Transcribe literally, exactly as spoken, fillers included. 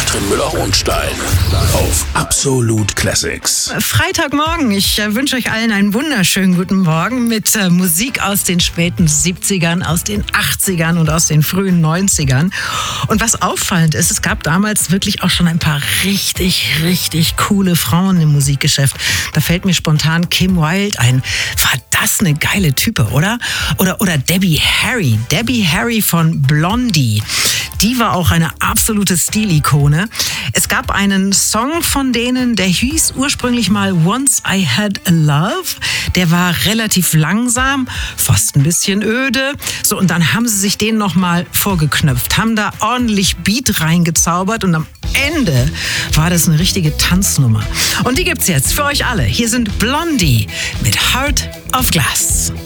Katrin Müller-Hohenstein auf Absolut Classics. Freitagmorgen. Ich äh, wünsche euch allen einen wunderschönen guten Morgen mit äh, Musik aus den späten siebzigern, aus den achtzigern und aus den frühen neunzigern. Und was auffallend ist, es gab damals wirklich auch schon ein paar richtig, richtig coole Frauen im Musikgeschäft. Da fällt mir spontan Kim Wilde ein. War das eine geile Type, oder? Oder, oder Debbie Harry. Debbie Harry von Blondie. Die war auch eine absolute Stilikone. Es gab einen Song von denen, der hieß ursprünglich mal Once I Had a Love. Der war relativ langsam, fast ein bisschen öde. So, und dann haben sie sich den nochmal vorgeknöpft, haben da ordentlich Beat reingezaubert und am Ende war das eine richtige Tanznummer. Und die gibt's jetzt für euch alle. Hier sind Blondie mit Heart of Glass.